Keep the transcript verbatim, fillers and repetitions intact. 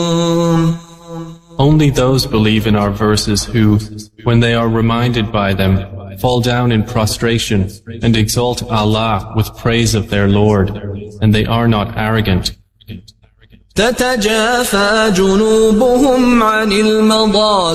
Only those believe in our verses who, when they are reminded by them, fall down in prostration and exalt Allah with praise of their Lord, and they are not arrogant. تتجافى جنوبهم عن المضاجع